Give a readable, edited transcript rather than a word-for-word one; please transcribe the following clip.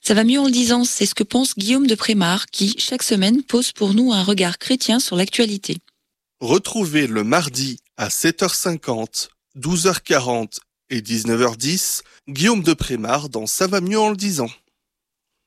Ça va mieux en le disant, c'est ce que pense Guillaume de Prémar qui, chaque semaine, pose pour nous un regard chrétien sur l'actualité. Retrouvez le mardi à 7h50, 12h40 et 19h10 Guillaume de Prémar dans Ça va mieux en le disant.